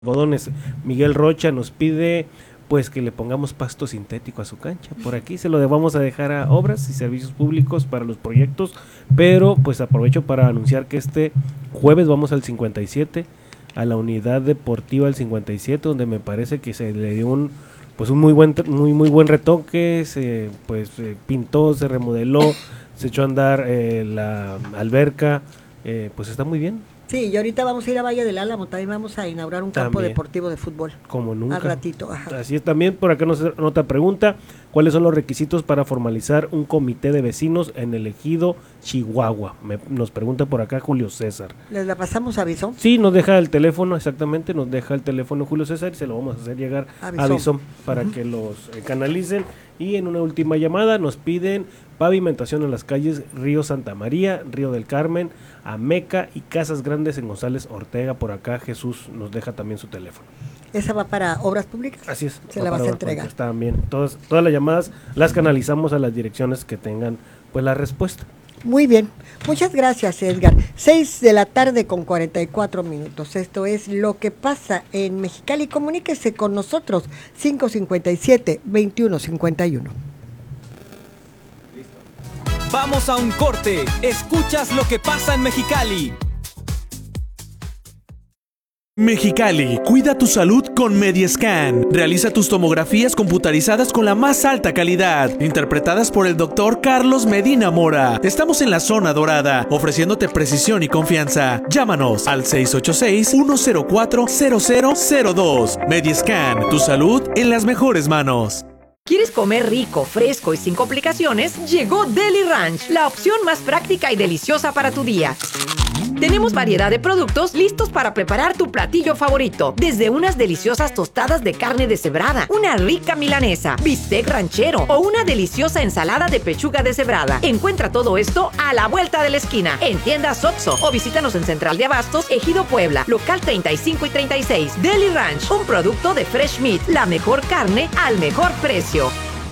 algodones. Miguel Rocha nos pide pues que le pongamos pasto sintético a su cancha. Por aquí se lo vamos a dejar a Obras y Servicios Públicos para los proyectos, pero pues aprovecho para anunciar que este jueves vamos al 57, a la unidad deportiva al 57, donde me parece que se le dio un muy buen retoque, se pintó, se remodeló, se echó a andar la alberca, pues está muy bien. Sí, y ahorita vamos a ir a Valle del Álamo, también vamos a inaugurar un campo deportivo de fútbol. Como nunca. Al ratito. Ajá. Así es, también por acá nos otra pregunta, ¿cuáles son los requisitos para formalizar un comité de vecinos en el ejido Chihuahua? Nos pregunta por acá Julio César. ¿Les la pasamos a Bison? Sí, nos deja el teléfono, exactamente, nos deja el teléfono Julio César y se lo vamos a hacer llegar a Bison para que los canalicen. Y en una última llamada nos piden pavimentación en las calles Río Santa María, Río del Carmen, Ameca y Casas Grandes en González Ortega. Por acá Jesús nos deja también su teléfono. ¿Esa va para Obras Públicas? Así es. Se la vas a entregar. También. Todas las llamadas las canalizamos a las direcciones que tengan pues la respuesta. Muy bien. Muchas gracias, Edgar. 6:44 p.m. Esto es Lo que pasa en Mexicali. Comuníquese con nosotros. 557-2151. Vamos a un corte. Escuchas Lo que pasa en Mexicali. Mexicali, cuida tu salud con Mediascan. Realiza tus tomografías computarizadas con la más alta calidad, interpretadas por el doctor Carlos Medina Mora. Estamos en la zona dorada, ofreciéndote precisión y confianza. Llámanos al 686-104-0002. Mediascan, tu salud en las mejores manos. ¿Quieres comer rico, fresco y sin complicaciones? Llegó Deli Ranch, la opción más práctica y deliciosa para tu día. Tenemos variedad de productos listos para preparar tu platillo favorito. Desde unas deliciosas tostadas de carne deshebrada, una rica milanesa, bistec ranchero o una deliciosa ensalada de pechuga deshebrada. Encuentra todo esto a la vuelta de la esquina, en tiendas Oxxo, o visítanos en Central de Abastos, Ejido Puebla, local 35 y 36. Deli Ranch, un producto de Fresh Meat, la mejor carne al mejor precio.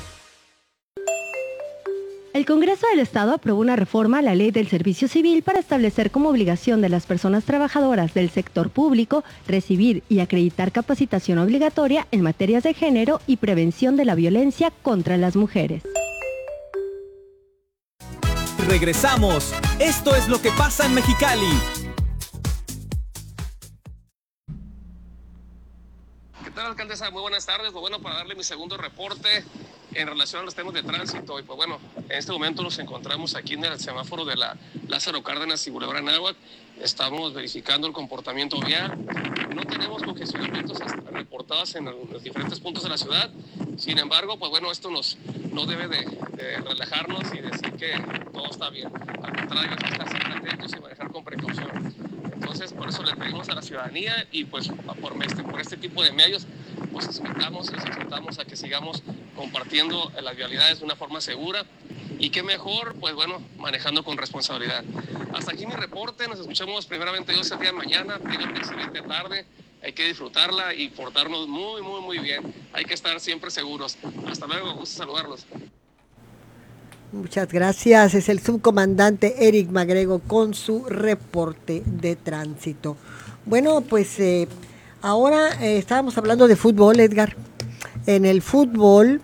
El Congreso del Estado aprobó una reforma a la Ley del Servicio Civil para establecer como obligación de las personas trabajadoras del sector público recibir y acreditar capacitación obligatoria en materias de género y prevención de la violencia contra las mujeres. Regresamos. Esto es Lo que pasa en Mexicali. ¿Qué tal, alcaldesa? Muy buenas tardes. Pues bueno, para darle mi segundo reporte en relación a los temas de tránsito. Y pues bueno, en este momento nos encontramos aquí en el semáforo de la Lázaro Cárdenas y Boulevard Anáhuac. Estamos verificando el comportamiento vial. No tenemos congestionamientos reportados en los diferentes puntos de la ciudad. Sin embargo, pues bueno, esto no debe de relajarnos y decir que todo está bien. Al contrario, hay que estar siempre atentos y manejar con precaución. Entonces, por eso le pedimos a la ciudadanía y pues por este tipo de medios, pues les exhortamos a que sigamos compartiendo las vialidades de una forma segura y qué mejor, pues bueno, manejando con responsabilidad. Hasta aquí mi reporte, nos escuchamos primeramente Dios el día de mañana, tengan una excelente tarde, hay que disfrutarla y portarnos muy, muy, muy bien, hay que estar siempre seguros. Hasta luego, gusto saludarlos. Muchas gracias. Es el subcomandante Eric Magrego con su reporte de tránsito. Bueno, pues ahora estábamos hablando de fútbol, Edgar. En el fútbol,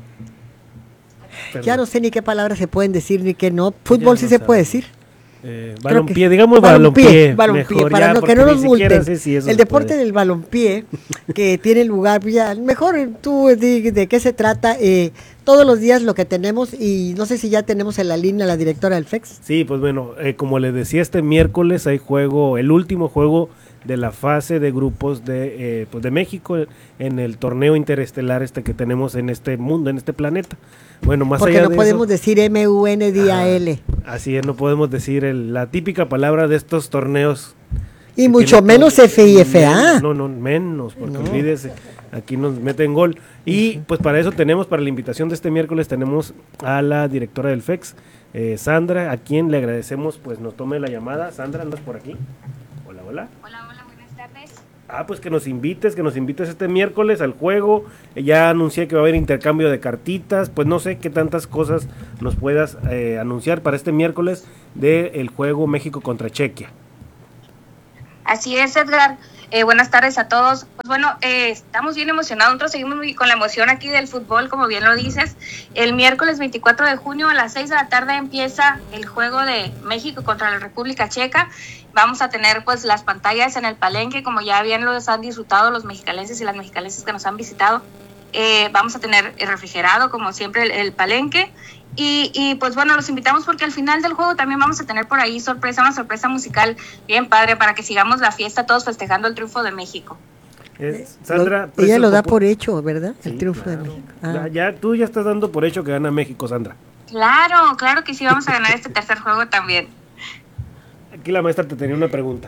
ya no sé ni qué palabras se pueden decir ni qué no. Fútbol sí se puede decir. Balompié, digamos balompié, para que no nos multen. El deporte del balompié que tiene lugar, ya, mejor tú de qué se trata, todos los días lo que tenemos, y no sé si ya tenemos en la línea la directora del FEX. Sí, pues bueno, como les decía, este miércoles hay el último juego de la fase de grupos de México en el torneo interestelar que tenemos en este mundo, en este planeta. Bueno, más porque allá no podemos decir MUNDIAL. Así es, no podemos decir la típica palabra de estos torneos. Y mucho menos FIFA. No, menos, porque olvídese, aquí nos meten gol. Y pues para la invitación de este miércoles tenemos a la directora del FEX, Sandra, a quien le agradecemos pues nos tome la llamada. Sandra, ¿andas por aquí? Hola. Hola, buenas tardes. Pues que nos invites este miércoles al juego. Ya anuncié que va a haber intercambio de cartitas, pues no sé qué tantas cosas nos puedas anunciar para este miércoles del juego México contra Chequia. Así es, Edgar. Buenas tardes a todos. Pues bueno, estamos bien emocionados. Nosotros seguimos con la emoción aquí del fútbol, como bien lo dices. El miércoles 24 de junio a las 6 de la tarde empieza el juego de México contra la República Checa. Vamos a tener pues las pantallas en el Palenque, como ya bien los han disfrutado los mexicalenses y las mexicalenses que nos han visitado. Vamos a tener refrigerado, como siempre, el Palenque. Y pues bueno, los invitamos porque al final del juego también vamos a tener por ahí una sorpresa musical bien padre para que sigamos la fiesta todos festejando el triunfo de México. Sandra, ella lo da por hecho, ¿verdad? Sí, el triunfo claro. de México. Tú ya estás dando por hecho que gana México, Sandra. Claro que sí, vamos a ganar este tercer juego también. Aquí la maestra te tenía una pregunta.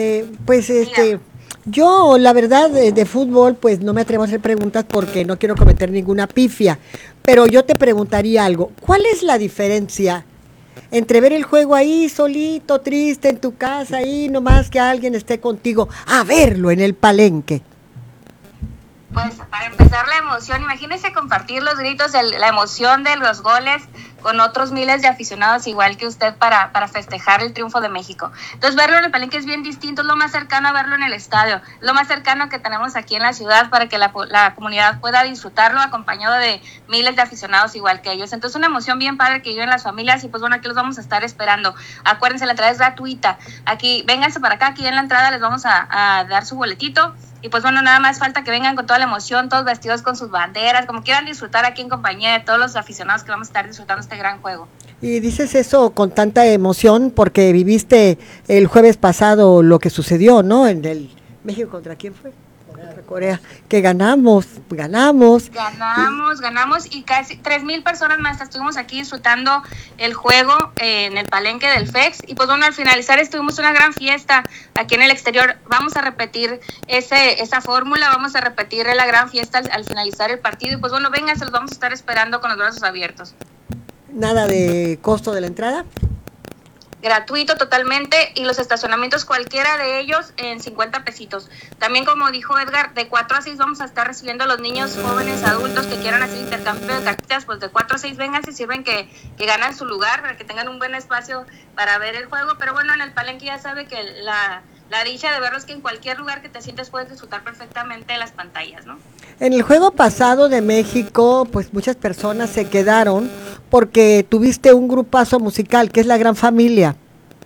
Yo, la verdad, de fútbol, pues no me atrevo a hacer preguntas porque no quiero cometer ninguna pifia. Pero yo te preguntaría algo. ¿Cuál es la diferencia entre ver el juego ahí solito, triste, en tu casa, ahí nomás que alguien esté contigo, a verlo en el Palenque? Pues para empezar la emoción, imagínense compartir los gritos, la emoción de los goles con otros miles de aficionados igual que usted para festejar el triunfo de México. Entonces verlo en el Palenque es bien distinto, es lo más cercano a verlo en el estadio, es lo más cercano que tenemos aquí en la ciudad para que la comunidad pueda disfrutarlo acompañado de miles de aficionados igual que ellos. Entonces una emoción bien padre que viven las familias y pues bueno, aquí los vamos a estar esperando. Acuérdense, la entrada es gratuita. Aquí, vénganse para acá, aquí en la entrada les vamos a dar su boletito. Y pues bueno, nada más falta que vengan con toda la emoción, todos vestidos con sus banderas, como quieran disfrutar aquí en compañía de todos los aficionados que vamos a estar disfrutando este gran juego. Y dices eso con tanta emoción porque viviste el jueves pasado lo que sucedió, ¿no? En el México, ¿contra quién fue? Contra Corea, que ganamos y casi 3,000 personas más estuvimos aquí disfrutando el juego en el Palenque del FEX y pues bueno, al finalizar estuvimos una gran fiesta aquí en el exterior. Vamos a repetir esa fórmula, vamos a repetir la gran fiesta al finalizar el partido y pues bueno, vengan, se los vamos a estar esperando con los brazos abiertos. ¿Nada de costo de la entrada? Gratuito totalmente y los estacionamientos cualquiera de ellos en 50 pesitos. También como dijo Edgar, de 4 a 6 vamos a estar recibiendo a los niños, jóvenes, adultos que quieran hacer intercambio de cartitas, pues de 4 a 6 vengan, si sirven que ganan su lugar para que tengan un buen espacio para ver el juego, pero bueno, en el Palenque ya sabe que la dicha de verlo es que en cualquier lugar que te sientes puedes disfrutar perfectamente de las pantallas, ¿no? En el juego pasado de México, pues muchas personas se quedaron porque tuviste un grupazo musical que es La Gran Familia.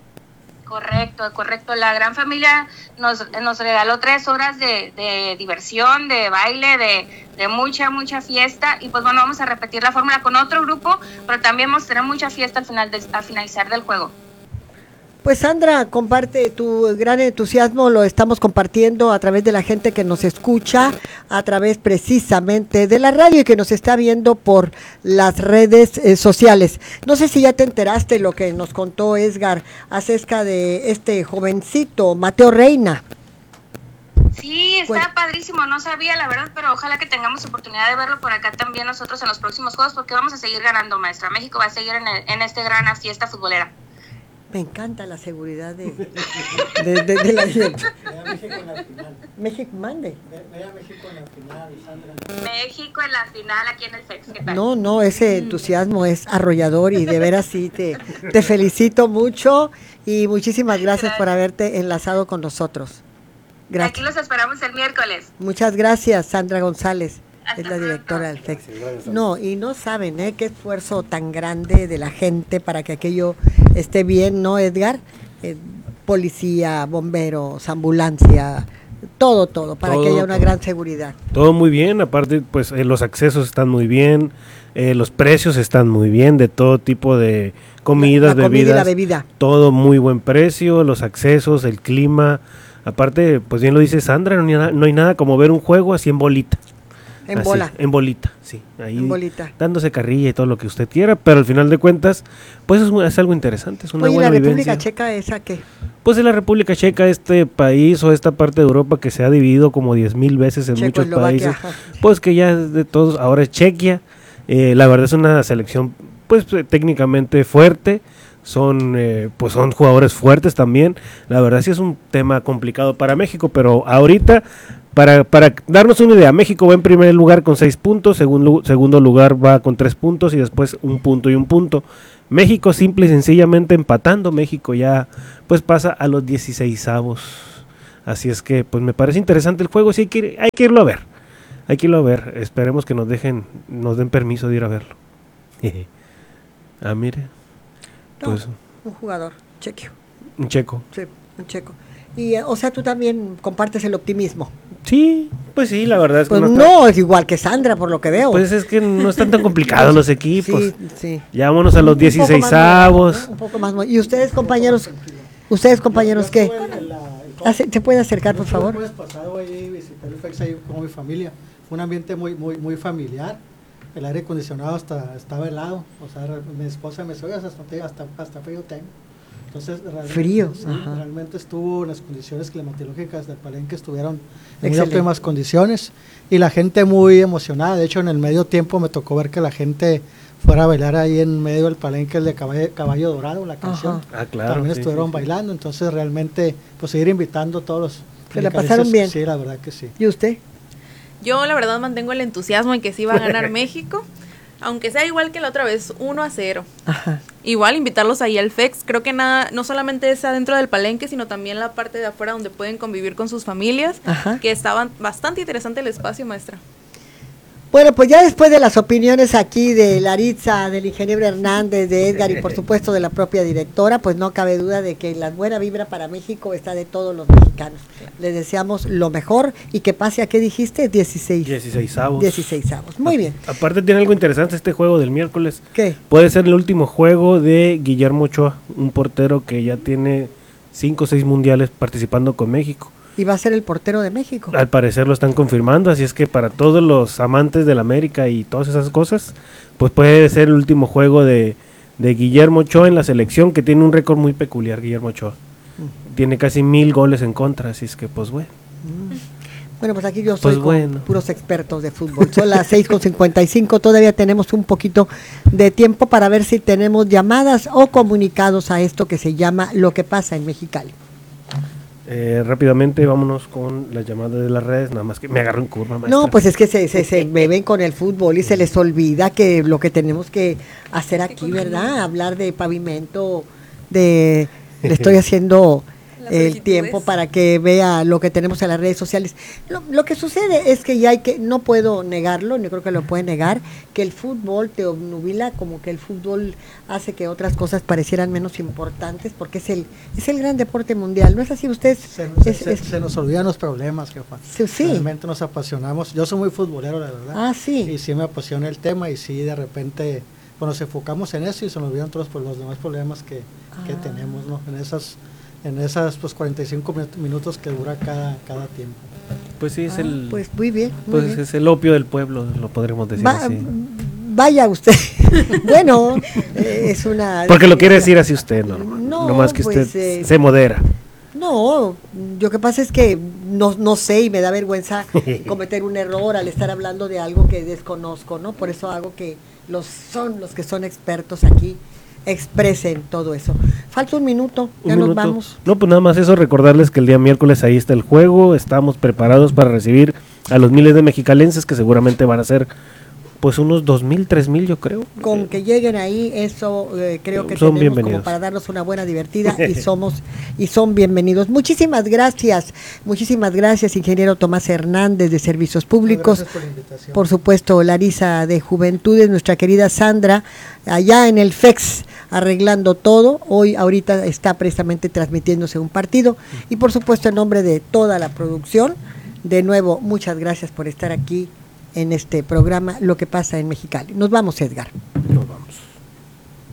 Correcto. La Gran Familia nos regaló 3 horas de diversión, de baile, de mucha fiesta y pues bueno, vamos a repetir la fórmula con otro grupo, pero también vamos a tener mucha fiesta al finalizar del juego. Pues Sandra, comparte tu gran entusiasmo, lo estamos compartiendo a través de la gente que nos escucha, a través precisamente de la radio y que nos está viendo por las redes sociales. No sé si ya te enteraste lo que nos contó Edgar acerca de este jovencito, Mateo Reina. Sí, está padrísimo, no sabía la verdad, pero ojalá que tengamos oportunidad de verlo por acá también nosotros en los próximos juegos porque vamos a seguir ganando, maestra. México va a seguir en esta gran fiesta futbolera. Me encanta la seguridad de la gente. México en la final. México, mande. Vea México en la final, Sandra. México en la final aquí en el FEX. ¿Qué tal? No, ese entusiasmo es arrollador y de veras sí, te felicito mucho y muchísimas gracias por haberte enlazado con nosotros. Gracias. Aquí los esperamos el miércoles. Muchas gracias, Sandra González. Es la directora del FEX. No, y no saben qué esfuerzo tan grande de la gente para que aquello esté bien, ¿no, Edgar? Policía, bomberos, ambulancia, todo, para que haya una gran seguridad. Todo muy bien, aparte pues los accesos están muy bien, los precios están muy bien, de todo tipo de comidas, la bebidas, comida y la bebida. Todo muy buen precio, los accesos, el clima. Aparte, pues bien lo dice Sandra, no hay nada como ver un juego así en bolita. En bola. En bolita, sí. Ahí en bolita. Dándose carrilla y todo lo que usted quiera, pero al final de cuentas, pues es algo interesante, es una buena vivencia. ¿Y la República Checa esa qué? Pues en la República Checa, este país o esta parte de Europa que se ha dividido como 10,000 veces en muchos países, pues que ya de todos, ahora es Chequia. La verdad es una selección pues técnicamente fuerte. Son jugadores fuertes también. La verdad sí es un tema complicado para México, pero ahorita para darnos una idea, México va en primer lugar con 6 puntos, segundo lugar va con 3 puntos y después 1 punto y 1 punto. México simple y sencillamente empatando, México ya pues pasa a los 16avos. Así es que pues me parece interesante el juego, sí hay que irlo a ver. Hay que irlo a ver, esperemos que nos den permiso de ir a verlo. Mire. Pues un jugador chequio. Un checo. Sí, un checo. Y, o sea, tú también compartes el optimismo. Sí, pues sí, la verdad es que pues no es igual que Sandra, por lo que veo. Pues es que no están tan complicados los equipos. Sí, sí. Ya vámonos a los 16avos. Un poco más. ¿Y ustedes, compañeros? ¿Qué? ¿Se puede acercar, por favor? El pasado ahí visité el FEX ahí con mi familia. Fue un ambiente muy familiar. El aire acondicionado estaba helado. O sea, mi esposa me dice, oye, hasta frío tengo. Entonces, realmente estuvo en las condiciones climatológicas del Palenque, estuvieron en muy óptimas condiciones y la gente muy emocionada. De hecho, en el medio tiempo me tocó ver que la gente fuera a bailar ahí en medio del Palenque, el de Caballo Dorado, la canción. Claro. También estuvieron bailando, entonces realmente, pues seguir invitando a todos los... ¿Se la pasaron bien? Sí, la verdad que sí. ¿Y usted? Yo la verdad mantengo el entusiasmo en que sí va a ganar México, aunque sea igual que la otra vez, 1-0. Ajá. Igual invitarlos ahí al FEX, creo que no solamente es adentro del Palenque, sino también la parte de afuera donde pueden convivir con sus familias, que estaban bastante interesante el espacio, maestra. Bueno, pues ya después de las opiniones aquí de Laritza, del ingeniero Hernández, de Edgar y por supuesto de la propia directora, pues no cabe duda de que la buena vibra para México está de todos los mexicanos. Les deseamos lo mejor y que pase a, ¿qué dijiste? 16avos. 16avos, muy bien. Aparte tiene algo interesante este juego del miércoles. ¿Qué? Puede ser el último juego de Guillermo Ochoa, un portero que ya tiene 5 o 6 mundiales participando con México. Y va a ser el portero de México. Al parecer lo están confirmando, así es que para todos los amantes del América y todas esas cosas, pues puede ser el último juego de Guillermo Ochoa en la selección, que tiene un récord muy peculiar, Guillermo Ochoa. Tiene casi 1000 goles en contra, así es que pues bueno. Bueno, pues aquí yo soy puros expertos de fútbol. Son las 6:55, todavía tenemos un poquito de tiempo para ver si tenemos llamadas o comunicados a esto que se llama Lo que pasa en Mexicali. Rápidamente vámonos con las llamadas de las redes, nada más que me agarro en curva, maestra. No, pues es que se beben con el fútbol y se les olvida que lo que tenemos que hacer aquí, ¿verdad? Hablar de pavimento, le estoy haciendo el tiempo para que vea lo que tenemos en las redes sociales. Lo que sucede es que no puedo negarlo, no creo que lo puede negar, que el fútbol te obnubila, como que el fútbol hace que otras cosas parecieran menos importantes, porque es el gran deporte mundial, ¿no es así? Ustedes se nos olvidan los problemas, jefa. Sí. Realmente nos apasionamos. Yo soy muy futbolero, la verdad. Sí. Y sí me apasiona el tema y sí de repente, bueno, nos enfocamos en eso y se nos olvidan todos los demás problemas que tenemos, ¿no? En esas pues 45 minutos que dura cada tiempo. Pues sí, es pues muy bien. Es el opio del pueblo, lo podremos decir así. Vaya usted. Bueno, es una... Porque lo quiere decir así usted, no más que pues, usted se modera. No, lo que pasa es que no sé y me da vergüenza cometer un error al estar hablando de algo que desconozco, ¿no? Por eso hago que los que son expertos aquí expresen todo eso. Falta un minuto, nos vamos. No, pues nada más eso, recordarles que el día miércoles ahí está el juego, estamos preparados para recibir a los miles de mexicalenses que seguramente van a ser pues unos 2,000, 3,000 yo creo. Con que lleguen ahí, eso creo que son tenemos como para darnos una buena divertida y son bienvenidos. Muchísimas gracias, ingeniero Tomás Hernández de Servicios Públicos. Gracias por la invitación. Por supuesto, Larisa de Juventudes, nuestra querida Sandra, allá en el FEX, arreglando todo. Ahorita está precisamente transmitiéndose un partido. Y por supuesto, en nombre de toda la producción, de nuevo, muchas gracias por estar aquí en este programa Lo que pasa en Mexicali. Nos vamos, Edgar. Nos vamos.